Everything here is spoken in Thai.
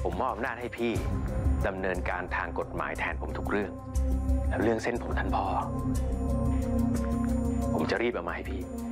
ผมมอบอำนาจให้พี่ดำเนินการทางกฎหมายแทนผมทุกเรื่องแล้วเรื่องเส้นผมท่านพ่อผมจะรีบเอามาให้พี่